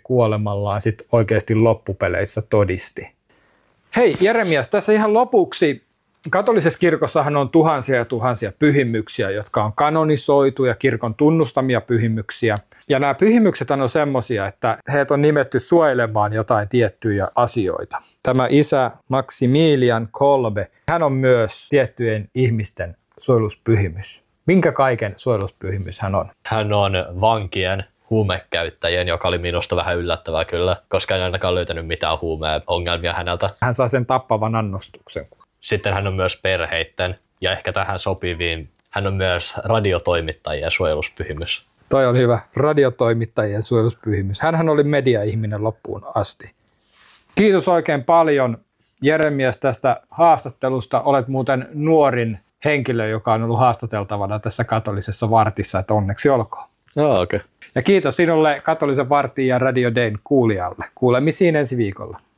kuolemallaan sit oikeasti loppupeleissä todisti. Hei Jeremias, tässä ihan lopuksi. Katolisessa kirkossahan on tuhansia ja tuhansia pyhimyksiä, jotka on kanonisoitu ja kirkon tunnustamia pyhimyksiä. Ja nämä pyhimykset on semmoisia, että heitä on nimetty suojelemaan jotain tiettyjä asioita. Tämä isä Maximilian Kolbe, hän on myös tiettyjen ihmisten suojeluspyhimys. Minkä kaiken suojeluspyhimys hän on? Hän on vankien, huumekäyttäjien, joka oli minusta vähän yllättävää kyllä, koska en ainakaan löytänyt mitään huumeongelmia häneltä. Hän saa sen tappavan annostuksen. Sitten hän on myös perheitten ja ehkä tähän sopiviin. Hän on myös radiotoimittajien suojeluspyhimys. Toi on hyvä. Radiotoimittajien suojeluspyhimys. Hänhän oli media-ihminen loppuun asti. Kiitos oikein paljon Jeremias tästä haastattelusta. Olet muuten nuorin henkilö, joka on ollut haastateltavana tässä katolisessa vartissa, että onneksi olkoon. No, okay. Ja kiitos sinulle Katolisen vartin ja Radio Dayn kuulijalle. Kuulemisiin ensi viikolla.